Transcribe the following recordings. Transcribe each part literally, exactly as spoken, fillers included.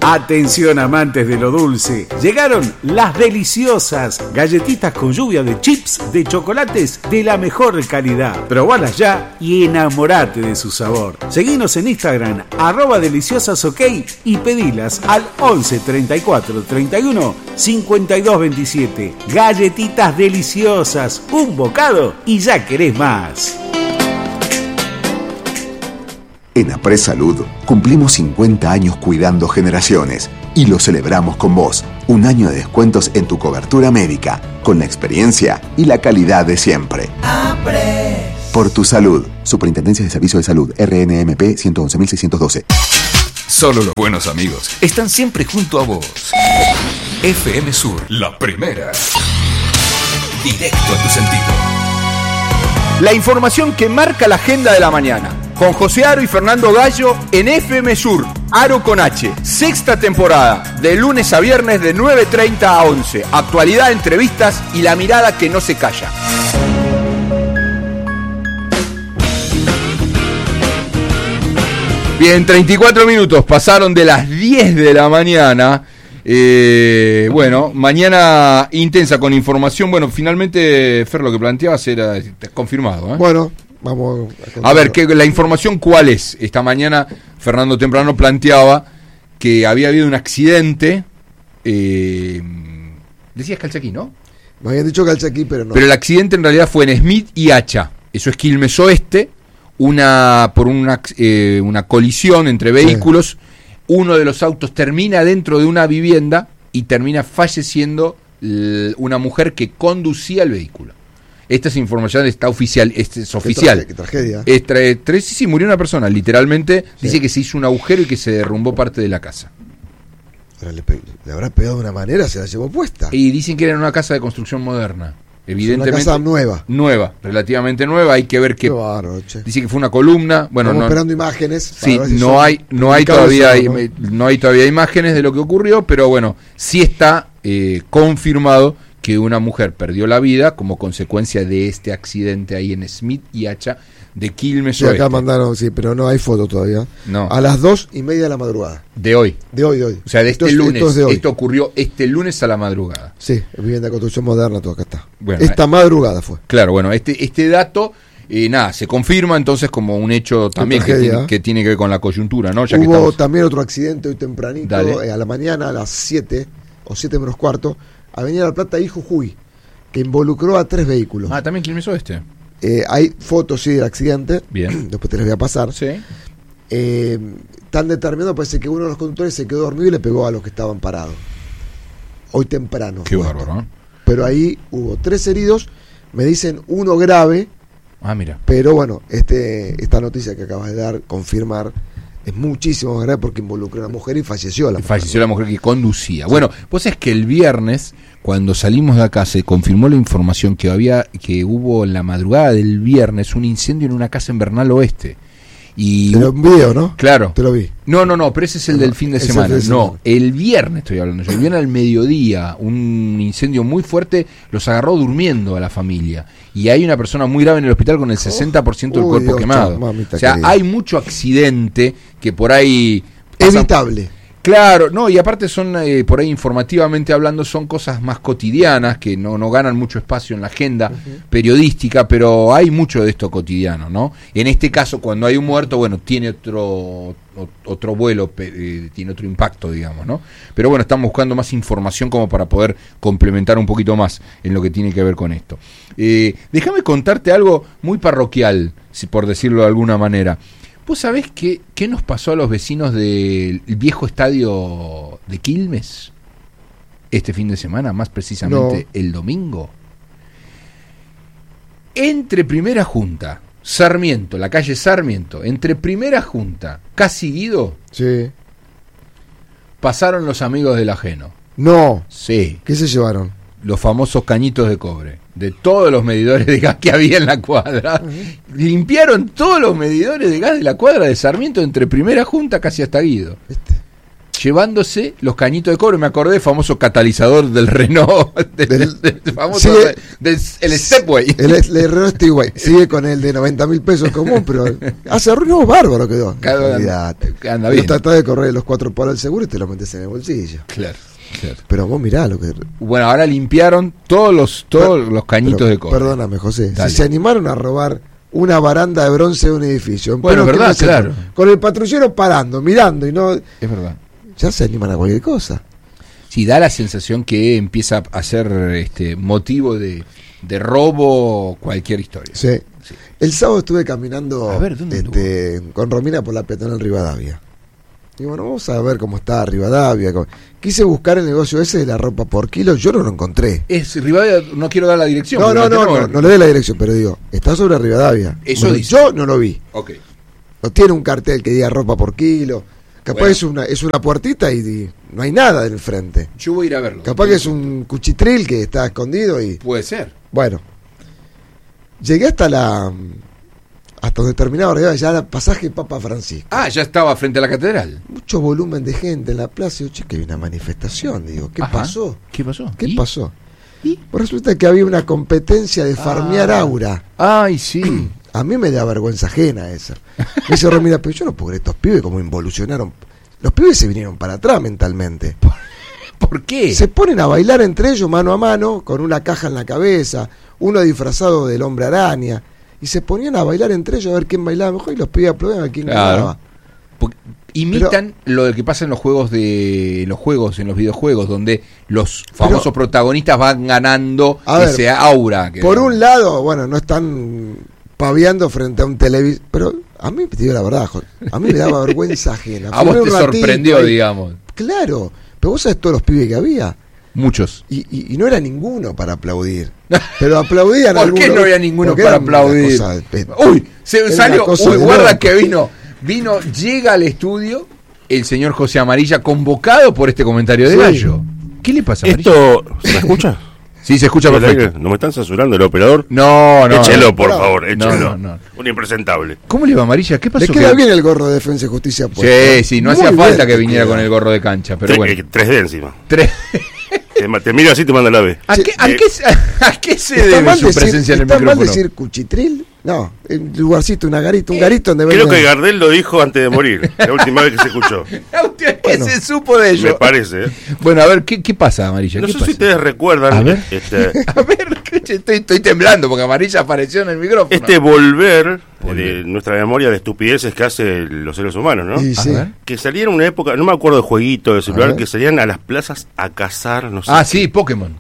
Atención amantes de lo dulce, llegaron las deliciosas galletitas con lluvia de chips de chocolates de la mejor calidad. Probalas ya y enamorate de su sabor. Seguinos en Instagram, arroba deliciosasok y pedilas al once treinta y cuatro treinta y uno cincuenta y dos veintisiete. Galletitas deliciosas, un bocado y ya querés más. En Apres Salud cumplimos cincuenta años cuidando generaciones y lo celebramos con vos. Un año de descuentos en tu cobertura médica, con la experiencia y la calidad de siempre. Apres. Por tu salud. Superintendencia de Servicios de Salud, R N M P ciento once mil seiscientos doce. Solo los buenos amigos están siempre junto a vos. F M Sur, la primera. Directo a tu sentido. La información que marca la agenda de la mañana. Con José Aro y Fernando Gallo en F M Sur, Aro con H, sexta temporada, de lunes a viernes de nueve treinta a once. Actualidad, entrevistas y la mirada que no se calla. Bien, treinta y cuatro minutos pasaron de las diez de la mañana. Eh, bueno, mañana intensa con información. Bueno, finalmente, Fer, lo que planteabas era confirmado, ¿eh? Bueno, vamos a, a ver, ¿qué, la información cuál es? Esta mañana Fernando temprano planteaba que había habido un accidente. Eh, decías Calchaquí, ¿no? Me habían dicho Calchaquí, pero no. Pero el accidente en realidad fue en Smith y Hacha. Eso es Quilmes Oeste. Una por una, eh, una colisión entre vehículos. Sí. Uno de los autos termina dentro de una vivienda y termina falleciendo l- una mujer que conducía el vehículo. Esta es información, está oficial, este es oficial. Qué, tra- qué tragedia. Es tra- tra- sí, sí, murió una persona, literalmente. Sí. Dice que se hizo un agujero y que se derrumbó parte de la casa. Ahora le, pe- le habrá pegado de una manera, se la llevó puesta. Y dicen que era una casa de construcción moderna. Evidentemente. Es una casa nueva. Nueva, relativamente nueva. Hay que ver que. Qué bárbaro, che. Dice que fue una columna. Bueno, Estamos no, esperando imágenes. Sí, si no hay, no hay todavía, ¿no? no hay todavía imágenes de lo que ocurrió, pero bueno, sí está eh, confirmado que una mujer perdió la vida como consecuencia de este accidente ahí en Smith y Hacha de Quilmes Sí, Oeste. acá mandaron, sí, pero no hay foto todavía. No. A las dos y media de la madrugada. De hoy. De hoy, de hoy. O sea, de este esto, lunes. Esto, es de hoy. Esto ocurrió este lunes a la madrugada. Sí, vivienda de construcción moderna, todo acá está. Bueno, Esta eh, madrugada fue. Claro, bueno, este, este dato, eh, nada, se confirma entonces como un hecho también que tiene, que tiene que ver con la coyuntura, ¿no? Ya Hubo que estamos... también otro accidente hoy tempranito, eh, a la mañana, a las siete o siete menos cuarto, Avenida La Plata y Jujuy, que involucró a tres vehículos. Ah, también Quilmes Oeste. Eh, hay fotos, sí, del accidente. Bien. Después te las voy a pasar. Sí. Eh, tan determinado, parece que uno de los conductores se quedó dormido y le pegó a los que estaban parados. Hoy temprano. Qué bueno. bárbaro, ¿eh? Pero ahí hubo tres heridos, me dicen uno grave. Ah, mira. Pero bueno, este esta noticia que acabas de dar, confirmar, es muchísimo más grave porque involucró a una mujer y falleció la mujer. Falleció la mujer que conducía. Sí. Bueno, pues es que el viernes, cuando salimos de acá, se confirmó la información que había, que hubo en la madrugada del viernes un incendio en una casa en Bernal Oeste. Y te lo envío, ¿no? Claro. Te lo vi. No, no, no, pero ese es el no, del fin de semana. El de no, semana. El viernes estoy hablando. El viernes al mediodía, un incendio muy fuerte los agarró durmiendo a la familia. Y hay una persona muy grave en el hospital con el sesenta por ciento del Uy, cuerpo Dios, quemado. mamita O sea, querida. hay mucho accidente que por ahí... Evitable. Claro, no, y aparte son, eh, por ahí informativamente hablando, son cosas más cotidianas que no, no ganan mucho espacio en la agenda uh-huh. periodística, pero hay mucho de esto cotidiano, ¿no? En este caso, cuando hay un muerto, bueno, tiene otro otro vuelo, eh, tiene otro impacto, digamos, ¿no? Pero bueno, estamos buscando más información como para poder complementar un poquito más en lo que tiene que ver con esto. Eh, déjame contarte algo muy parroquial, si por decirlo de alguna manera. ¿Vos sabés qué, qué nos pasó a los vecinos del viejo estadio de Quilmes este fin de semana, más precisamente no. el domingo? Entre Primera Junta, Sarmiento, la calle Sarmiento, entre Primera Junta, Casi Guido, sí. pasaron los amigos del ajeno. No. Sí. ¿Qué se llevaron? Los famosos cañitos de cobre. De todos los medidores de gas que había en la cuadra. Uh-huh. Limpiaron todos los medidores de gas de la cuadra de Sarmiento entre Primera Junta casi hasta Guido. ¿Viste? llevándose los cañitos de cobre. Me acordé del famoso catalizador del Renault, del, del, del famoso sigue, del, el Stepway. El, el, el Renault Stepway sigue con el de noventa mil pesos común, pero hace ruido bárbaro quedó. Anda, anda bien. Tratás de correr los cuatro palos del seguro y te lo metes en el bolsillo. Claro. Claro. Pero vos mirá lo que... Bueno, ahora limpiaron todos los todos pero, los cañitos pero, de cobre. Perdóname, José. Dale. Si se animaron a robar una baranda de bronce de un edificio, bueno, verdad, no claro. Con el patrullero parando, mirando y no... Es verdad. Ya se animan a cualquier cosa. Sí, da la sensación que empieza a ser este motivo de, de robo cualquier historia. Sí. sí. El sábado estuve caminando a ver, ¿dónde este, con Romina por la peatonal Rivadavia. Y bueno, vamos a ver cómo está Rivadavia. Quise buscar el negocio ese de la ropa por kilo, yo no lo encontré. Es Rivadavia, no quiero dar la dirección. No, no, no, no, no le dé la dirección, pero digo, está sobre Rivadavia. Eso bueno, dice. Yo no lo vi. Ok. No tiene un cartel que diga ropa por kilo. Capaz bueno. es una es una puertita y, y no hay nada en el frente. Yo voy a ir a verlo. Capaz que es un cuchitril que está escondido y... Puede ser. Bueno, llegué hasta la... hasta donde terminaba Rivadavia, ya era pasaje Papa Francisco. Ah, ya estaba frente a la catedral. Mucho volumen de gente en la plaza. Y yo, che, que hay una manifestación. Digo, ¿qué Ajá. pasó? ¿Qué pasó? ¿Qué ¿Y? pasó? ¿Y? Pues resulta que había una competencia de farmear ah. aura. Ay, sí. A mí me da vergüenza ajena esa. Me dice Romina, pero yo no puedo creer estos pibes como involucionaron. Los pibes se vinieron para atrás mentalmente. ¿Por, ¿Por qué? Se ponen a bailar entre ellos mano a mano, con una caja en la cabeza, uno disfrazado del hombre araña. Y se ponían a bailar entre ellos a ver quién bailaba mejor y los pibes aplaudían a ver quién claro. ganaba. Porque imitan pero, lo que pasa en los juegos de los juegos, en los videojuegos, donde los famosos pero, protagonistas van ganando ese ver, aura. Que por un lado, bueno, no están paviando frente a un televisor, pero a mí, te digo la verdad, a mí me daba vergüenza ajena. A vos te sorprendió, ahí, digamos. Claro, pero vos sabés todos los pibes que había. Muchos. Y, y, y no era ninguno para aplaudir. Pero aplaudían ¿Por algunos. qué no había ninguno para aplaudir? Cosa, uy, se salió. Uy, guarda que vino. Vino, llega al estudio el señor José Amarilla, convocado por este comentario de sí. Gallo. ¿Qué le pasa, Amarilla? ¿Esto se escucha? Sí, se escucha perfecto. ¿No me están censurando el operador? No, no. Échelo, no, por no, favor, échelo. No, no, no. Un impresentable. ¿Cómo le va, Amarilla? ¿Qué pasó? Le queda que... bien el gorro de Defensa y Justicia puesto. Sí, sí, no Muy hacía bien, falta que viniera queda. con el gorro de cancha, pero Tres, bueno. eh, tres D encima. Tres. Te, te miro así y te manda la B. ¿A, sí, qué, a, eh, qué, ¿A qué se ¿Está debe mal su decir, presencia en el ¿está micrófono? mal decir cuchitril? No, un lugarcito, una garita, un garito donde Creo vengan... que Gardel lo dijo antes de morir, la última vez que se escuchó. La última vez que bueno, se supo de ello. Me parece. ¿eh? Bueno, a ver, ¿qué, qué pasa, Amarilla? No ¿Qué sé pasa? si ustedes recuerdan A ver, este, a ver estoy, estoy temblando porque Amarilla apareció en el micrófono. este volver de nuestra memoria de estupideces que hacen los seres humanos, ¿no? Y sí. Que salían en una época, no me acuerdo de jueguito de celular, que salían a las plazas a cazar, no sé. Ah, qué. sí, Pokémon.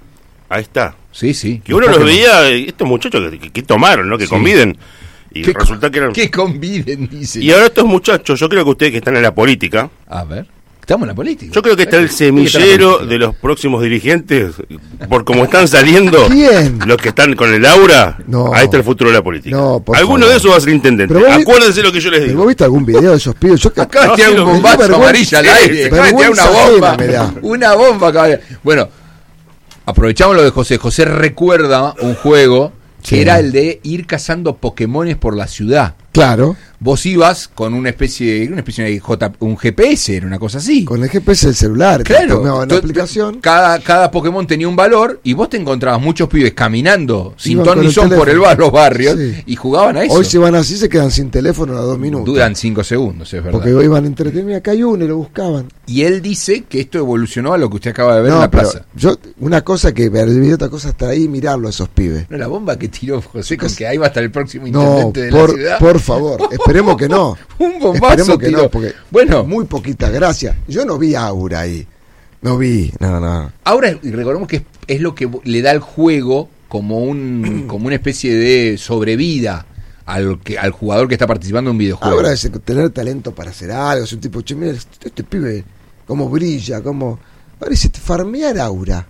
Ahí está. Sí, sí. Que uno los veía, estos muchachos que, que, que tomaron, ¿no? Que sí. conviden. Y que resulta que eran... Que conviden, dice. Y ahora estos muchachos, yo creo que ustedes que están en la política... A ver, estamos en la política. Yo creo que está el semillero de los próximos dirigentes, por cómo están saliendo. ¿Quién? Los que están con el aura, no. ahí está el futuro de la política. No, por Alguno favor. de esos va a ser intendente. Acuérdense lo que yo les digo. ¿Vos viste algún video de esos pibes? Yo acaba no, de tirar sí, un bombazo vergüenza, Amarilla al aire. Acaba de tirar una bomba. Una bomba acaba de... Bueno, aprovechamos lo de José. José recuerda un juego que sí. era el de ir cazando Pokémones por la ciudad. Claro. Vos ibas con una especie, una especie de J, un G P S, era una cosa así. Con el G P S del celular. Claro. La aplicación. Cada, cada Pokémon tenía un valor y vos te encontrabas muchos pibes caminando sin iban ton ni son por el bar, los barrios sí. y jugaban a eso. Hoy si van así se quedan sin teléfono a dos minutos. Duran cinco segundos, es verdad. Porque hoy van a entretener, acá hay uno y lo buscaban. Y él dice que esto evolucionó a lo que usted acaba de ver no, en la plaza. Yo, una cosa que ver el video, otra cosa estar ahí y mirarlo a esos pibes. No, la bomba que tiró José con que ahí va a estar el próximo no, intendente de por, la ciudad. por favor, esperemos que no. Un bombazo que tiró. no, porque bueno, muy poquita gracia. Yo no vi aura ahí. No vi, no, no. Ahora, recordemos que es, es lo que le da al juego como un como una especie de sobrevida al que al jugador que está participando en un videojuego. Ahora es tener talento para hacer algo, es un tipo, che, mira, este, este pibe cómo brilla, cómo parece farmear aura.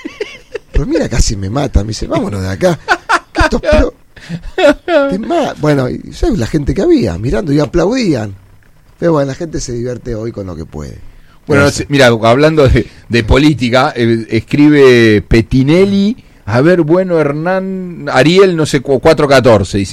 Pero mira, casi me mata, me dice, vámonos de acá. Que estos pero, bueno, y ¿sabes la gente que había? Mirando y aplaudían. Pero bueno, la gente se divierte hoy con lo que puede. Bueno, no sé. Mira, hablando de, de política, eh, escribe Petinelli, a ver, bueno, Hernán, Ariel, no sé, cuatro catorce, dice,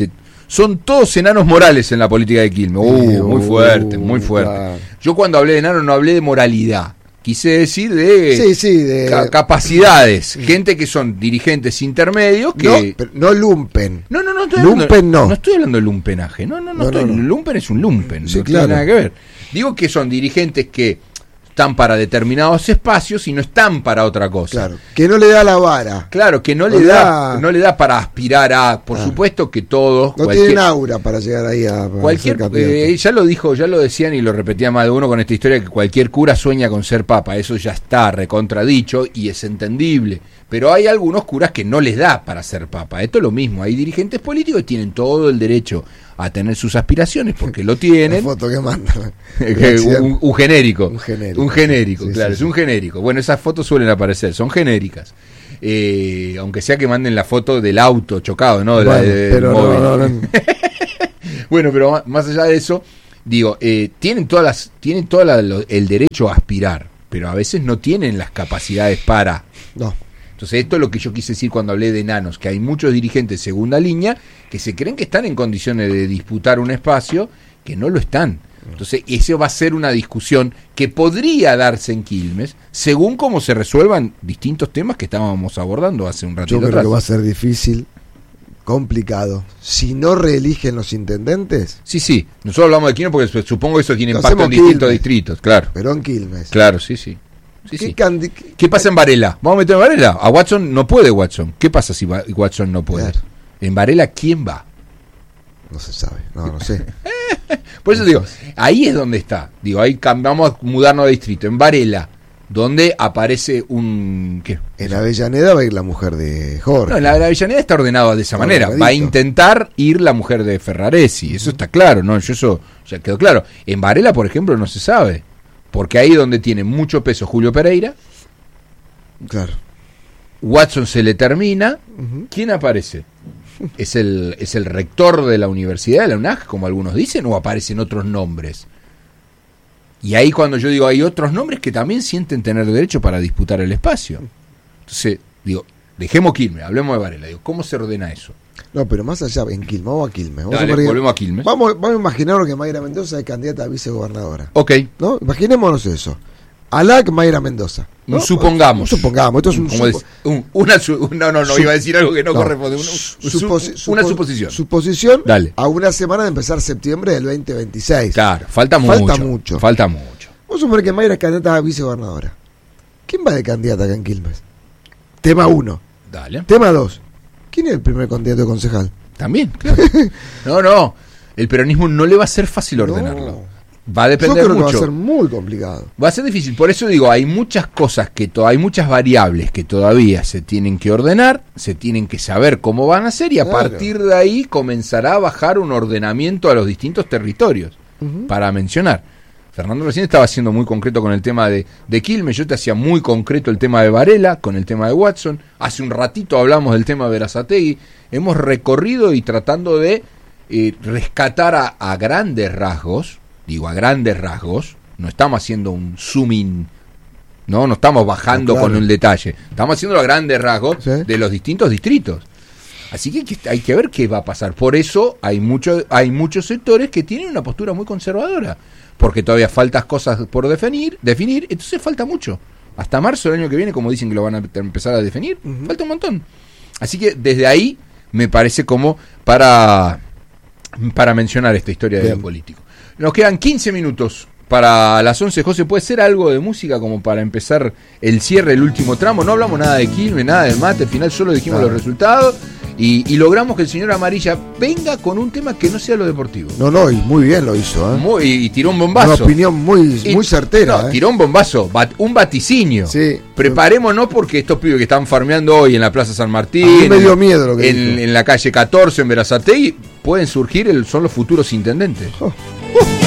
son todos enanos morales en la política de Quilmes. Uh, muy fuerte, muy fuerte. Claro. Yo cuando hablé de enano no hablé de moralidad. Quise decir de, Sí, sí, de... ca- capacidades. Gente que son dirigentes intermedios que... No, pero no lumpen. No, no, no estoy Lumpen hablando, no. no estoy hablando de lumpenaje. No, no, no, No, estoy, no, no. lumpen es un lumpen. Sí, no claro. tiene nada que ver. Digo que son dirigentes que están para determinados espacios y no están para otra cosa. Claro, que no le da la vara. Claro, que no, No le da- da, no le da para aspirar a, por Ah. supuesto que todos, No cualquier, tienen aura para llegar ahí a, a cualquier ser candidato. eh, ya lo dijo, ya lo decían y lo repetía más de uno con esta historia, que cualquier cura sueña con ser papa, eso ya está recontradicho y es entendible, pero hay algunos curas que no les da para ser papa. Esto es lo mismo, hay dirigentes políticos que tienen todo el derecho a tener sus aspiraciones porque lo La tienen. foto que mandan. Que un, un genérico. Un genérico. Un genérico, Sí, claro, sí, es sí. un genérico. Bueno, esas fotos suelen aparecer, son genéricas. Eh, aunque sea que manden la foto del auto chocado, ¿no? De la Bueno, del pero no, móvil. no, no. Bueno, pero más- más allá de eso, digo, eh, tienen todas las, tienen todo el derecho a aspirar, pero a veces no tienen las capacidades para. No. Entonces, esto es lo que yo quise decir cuando hablé de enanos, que hay muchos dirigentes de segunda línea que se creen que están en condiciones de disputar un espacio que no lo están. Entonces, eso va a ser una discusión que podría darse en Quilmes, según cómo se resuelvan distintos temas que estábamos abordando hace un ratito Yo creo atrás. que va a ser difícil, complicado. Si no reeligen los intendentes, Sí, sí, nosotros hablamos de Quilmes porque supongo que eso tiene Lo impacto en hacemos distintos Quilmes. distritos, claro. pero en Quilmes. Claro, sí, sí. Sí, ¿Qué sí. candi- qué- ¿Qué pasa en Varela? ¿Vamos a meter en Varela? A Watson no puede Watson. ¿Qué pasa si Va- Watson no puede? Claro. En Varela, ¿quién va? No se sabe, no, no sé. Por eso digo, ahí es donde está. Digo, ahí cam- vamos a mudarnos de distrito. En Varela, donde aparece un... ¿qué? En Avellaneda va a ir la mujer de Jorge. No, en la, la Avellaneda está ordenado de esa Está manera. Va a ordenadito. intentar ir la mujer de Ferraresi. Eso está claro, ¿no? Yo eso ya quedó claro. En Varela, por ejemplo, no se sabe. Porque ahí donde tiene mucho peso Julio Pereira, Claro. Watson se le termina. Ujú. ¿Quién aparece? ¿Es el, ¿Es el rector de la universidad, de la UNAG, como algunos dicen, o aparecen otros nombres? Y ahí cuando yo digo hay otros nombres que también sienten tener derecho para disputar el espacio. Entonces, digo, dejemos Quilmes, hablemos de Varela. Digo, ¿cómo se ordena eso? No, pero más allá, en Quilmes, vamos a Quilmes. Vamos, Dale, a, poner- volvemos a Quilmes. vamos, vamos a imaginar que Mayra Mendoza es candidata a vicegobernadora. Ok, ¿No? Imaginémonos eso. Alac Mayra Mendoza. ¿no? un supongamos. Un supongamos. Esto es un, Como supo- es- un- una su- un- no, no, no, Sup- iba a decir algo que no, no. corresponde. Un- un- un su- Suposi- una supo- suposición. Suposición Dale. a una semana de empezar septiembre del veinte veintiséis. Claro, falta, Falta mucho. mucho. Falta mucho. Vamos a suponer que Mayra es candidata a vicegobernadora. ¿Quién va de candidata acá en Quilmes? Tema uno. Dale. Tema dos. ¿Quién es el primer candidato de concejal? También, claro. No, no. El peronismo no le va a ser fácil ordenarlo. No. Va a Yo depender creo que va mucho. a ser muy complicado. Va a ser difícil. Por eso digo, hay muchas cosas que to- hay muchas variables que todavía se tienen que ordenar, se tienen que saber cómo van a ser y a Claro. partir de ahí comenzará a bajar un ordenamiento a los distintos territorios. Ujú. Para mencionar. Fernando recién estaba siendo muy concreto con el tema de, de Quilmes, yo te hacía muy concreto el tema de Varela, con el tema de Watson, hace un ratito hablamos del tema de Berazategui, hemos recorrido y tratando de eh, rescatar a, a grandes rasgos, digo a grandes rasgos, no estamos haciendo un zooming, no, no estamos bajando No, claro. con el detalle, estamos haciendo a grandes rasgos Sí. de los distintos distritos. Así que hay, que hay que ver qué va a pasar. Por eso hay mucho, hay muchos sectores que tienen una postura muy conservadora, porque todavía faltan cosas por definir, definir, entonces falta mucho. Hasta marzo del año que viene, como dicen que lo van a empezar a definir, Ujú. falta un montón. Así que desde ahí me parece como para, para mencionar esta historia de Bien. lo político. Nos quedan quince minutos para las once. José, ¿puede ser algo de música como para empezar el cierre, el último tramo? No hablamos nada de Quilmes, nada de mate, al final solo dijimos Claro. los resultados y, y logramos que el señor Amarilla venga con un tema que no sea lo deportivo. No, no, y muy bien lo hizo. ¿eh? Muy- y tiró un Una bombazo. opinión muy, Y- muy certera. no, ¿eh? tiró un bombazo, bat- un vaticinio. Sí. Preparémonos porque estos pibes que están farmeando hoy en la Plaza San Martín, A mí me dio en- miedo lo que en, dijo. en la calle catorce, en Berazategui, pueden surgir, el, son los futuros intendentes. Oh. Uh.